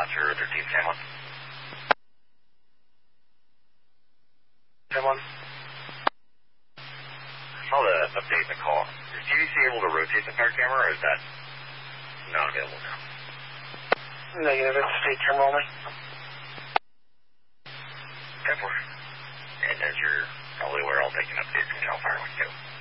Monster 13, 10-1. 10-1. I'll update the call. Is GDC able to rotate the fire camera, or is that not available now? Negative, it's state camera only. 10-4. And as you're probably aware, I'll take an update from Cal Fire 1 2.